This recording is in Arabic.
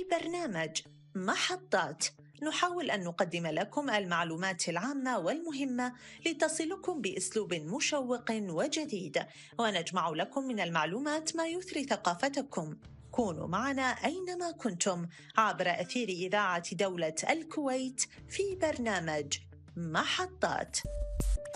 برنامج محطات. نحاول أن نقدم لكم المعلومات العامة والمهمة لتصلكم بأسلوب مشوق وجديد، ونجمع لكم من المعلومات ما يثري ثقافتكم. كونوا معنا أينما كنتم عبر أثير إذاعة دولة الكويت في برنامج محطات.